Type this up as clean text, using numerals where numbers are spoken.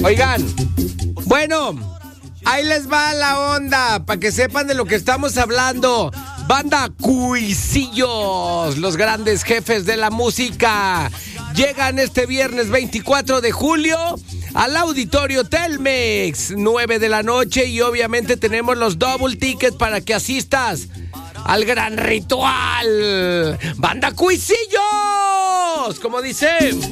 Oigan, bueno, ahí les va la onda, para que sepan de lo que estamos hablando. Banda Cuisillos, los grandes jefes de la música, llegan este viernes 24 de julio al Auditorio Telmex, 9 de la noche, y obviamente tenemos los double tickets para que asistas al gran ritual. Banda Cuisillos, como dice.